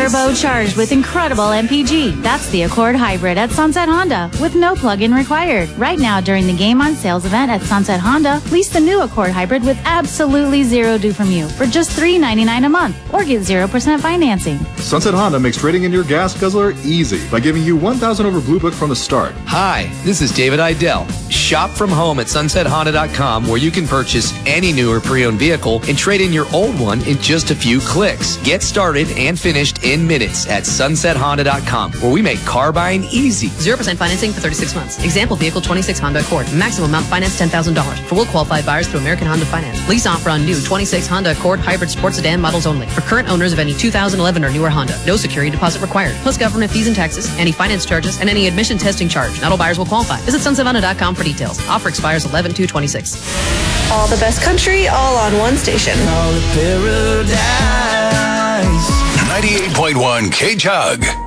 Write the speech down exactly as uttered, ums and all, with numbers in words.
Turbocharged with incredible M P G. That's the Accord Hybrid at Sunset Honda with no plug-in required. Right now during the Game on Sales event at Sunset Honda, lease the new Accord Hybrid with absolutely zero due from you for just three hundred ninety-nine dollars a month or get zero percent financing. Sunset Honda makes trading in your gas guzzler easy by giving you one thousand over Blue Book from the start. Hi, this is David Idell. Shop from home at sunset honda dot com where you can purchase any new or pre-owned vehicle and trade in your old one in just a few clicks. Get started and finished in minutes at sunset honda dot com where we make car buying easy. zero percent financing for thirty-six months. Example vehicle twenty-six Honda Accord. Maximum amount finance ten thousand dollars. For well-qualified buyers through American Honda Finance. Lease offer on new twenty-six Honda Accord Hybrid Sports Sedan models only. For current owners of any two thousand eleven or newer Honda. No security deposit required. Plus government fees and taxes, any finance charges, and any admission testing charge. Not all buyers will qualify. Visit sunset honda dot com for details. Offer expires eleven two twenty-six. All the best country, all on one station. All the paradise. ninety-eight point one K-Jug.